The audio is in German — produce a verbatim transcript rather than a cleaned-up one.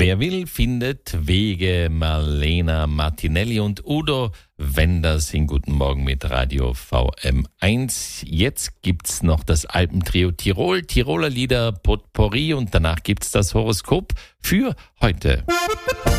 Wer will, findet Wege. Marlena Martinelli und Udo Wenders in Guten Morgen mit Radio V M eins. Jetzt gibt's noch das Alpentrio Tirol, Tiroler Lieder Potpourri und danach gibt's das Horoskop für heute.